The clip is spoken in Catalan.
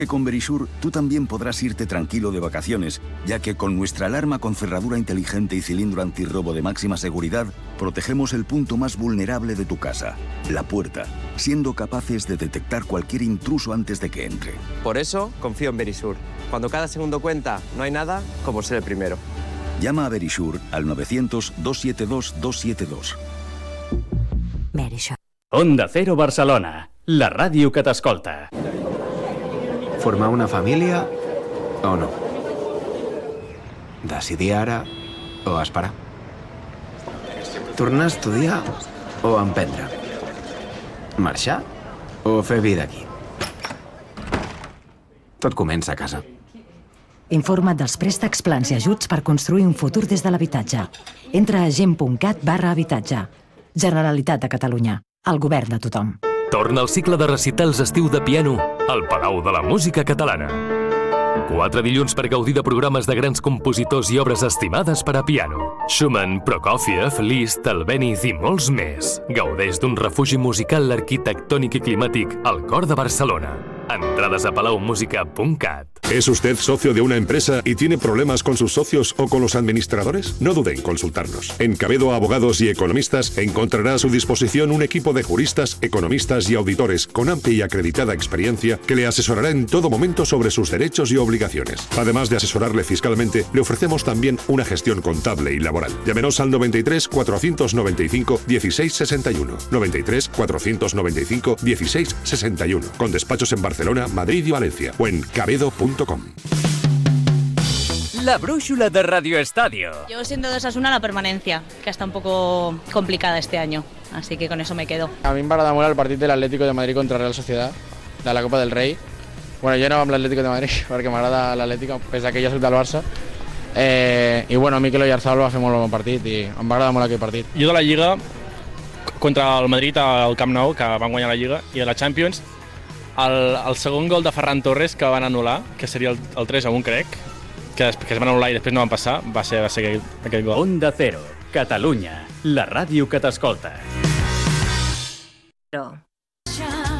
Con Verisure tú también podrás irte tranquilo de vacaciones, ya que con nuestra alarma con cerradura inteligente y cilindro antirrobo de máxima seguridad, protegemos el punto más vulnerable de tu casa, la puerta, siendo capaces de detectar cualquier intruso antes de que entre. Por eso confío en Verisure. Cuando cada segundo cuenta, no hay nada como ser el primero. Llama a Verisure al 900-272-272. Verisure. Onda Cero Barcelona, la ràdio que t'escolta. Formar una família o no? Decidir ara o esperar? Tornar a estudiar o emprendre? Marxar o fer vida aquí? Tot comença a casa. Informa't dels préstecs, plans i ajuts per construir un futur des de l'habitatge. Entra a gent.cat/habitatge. Generalitat de Catalunya. El govern de tothom. Torna el cicle de recitals estiu de piano al Palau de la Música Catalana. 4 dilluns per gaudir de programes de grans compositors i obres estimades per a piano. Schumann, Prokofiev, Liszt, Albéniz i molts més. Gaudeix d'un refugi musical arquitectònic i climàtic al cor de Barcelona. Entrades a palaumusica.cat. ¿Es usted socio de una empresa y tiene problemas con sus socios o con los administradores? No dude en consultarnos. En Cabedo Abogados y Economistas encontrará a su disposición un equipo de juristas, economistas y auditores con amplia y acreditada experiencia que le asesorará en todo momento sobre sus derechos y obligaciones. Además de asesorarle fiscalmente, le ofrecemos también una gestión contable y laboral. Llámenos al 93 495 1661. 93 495 1661. Con despachos en Barcelona, Madrid y Valencia. O en cabedo.com. La brújula de Radio Estadio. Yo siendo de Osasuna la permanencia, que está un poco complicada este año, así que con eso me quedo. A mi m'agrada molt el partit de l'Atlético de Madrid contra Real Sociedad, de la Copa del Rei. Bueno, jo no amb l'Atlético de Madrid, perquè m'agrada l'Atlético, pese que jo soc del Barça. I bueno, Mikel Oyarzabal va fer molt bon partit i em va agradar molt aquell partit. Jo de la Lliga, contra el Madrid al Camp Nou, que van guanyar la Lliga, i a la Champions, el segon gol de Ferran Torres que van anul·lar, que seria el 3-1 crec, que es van anul·lar i després no van passar, va ser aquell gol. Onda Cero, Catalunya, la ràdio que t'escolta.